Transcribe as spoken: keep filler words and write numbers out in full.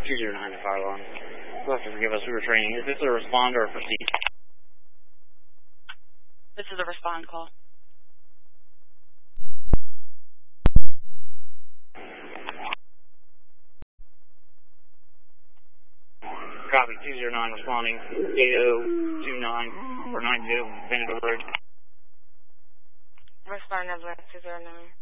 two zero nine to fire alarm. You'll have to forgive us, we were training. Is this a respond or a proceed? This is a respond call. Copy, two zero nine responding, eight zero two nine or nine zero, Vanderbilt Road. Respond number two zero nine.